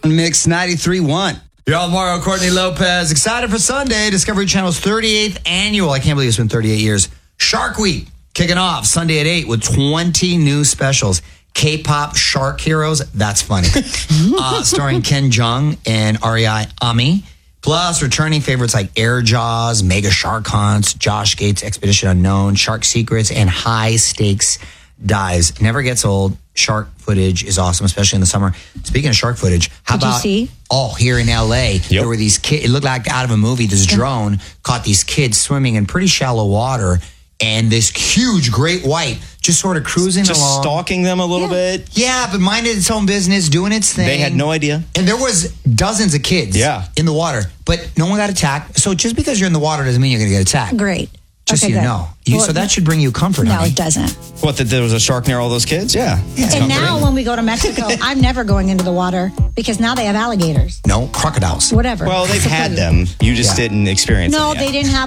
Mix 93.1. You're all Mario Courtney Lopez. Excited for Sunday. Discovery Channel's 38th annual. I can't believe it's been 38 years. Shark Week kicking off Sunday at 8 with 20 new specials. K-pop shark heroes. That's funny. Starring Ken Jeong and R.E.I. Ami. Plus, returning favorites like Air Jaws, Mega Shark Hunts, Josh Gates' Expedition Unknown, Shark Secrets, and High Stakes Dives. Never gets old. Shark footage is awesome, especially in the summer. Speaking of shark footage, how Did you about see? Here in LA, there were these kids, it looked like out of a movie, this drone caught these kids swimming in pretty shallow water, and this huge great white just sort of cruising Just along. stalking them a little bit. Yeah, but minded its own business, doing its thing. They had no idea. And there was dozens of kids in the water, but no one got attacked. So just because you're in the water doesn't mean you're going to get attacked. Great. Just Okay, so you good. know. Well, So that should bring you comfort, No, honey. it doesn't. What, that there was a shark near all those kids? Yeah. And now when we go to Mexico, I'm never going into the water because now they have alligators. No, crocodiles. Whatever. Well, they've had them. You just didn't experience No, them yet. they didn't have